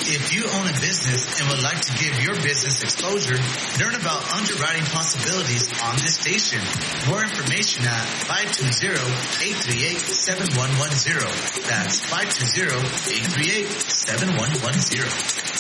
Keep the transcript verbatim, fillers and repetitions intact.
If you own a business and would like to give your business exposure, learn about underwriting possibilities on this station. More information at five two zero, eight three eight, seven one one zero. That's five two zero, eight three eight, seven one one zero.